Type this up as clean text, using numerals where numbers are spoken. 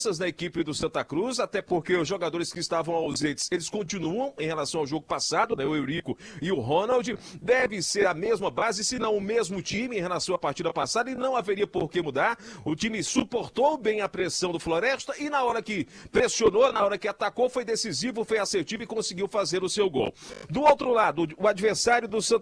na equipe do Santa Cruz, até porque os jogadores que estavam ausentes, eles continuam em relação ao jogo passado, né, o Eurico e o Ronald, deve ser a mesma base, se não o mesmo time em relação à partida passada, e não haveria por que mudar. O time suportou bem a pressão do Floresta e na hora que pressionou, na hora que atacou, foi decisivo, foi assertivo e conseguiu fazer o seu gol. Do outro lado, o adversário do Santa